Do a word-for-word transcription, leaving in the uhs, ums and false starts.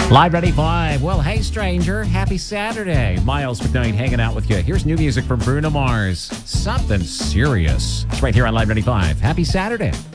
Live ninety-five. Well, hey, stranger. Happy Saturday. Miles McKnight hanging out with you. Here's new music from Bruno Mars. Something serious. It's right here on Live ninety-five. Happy Saturday.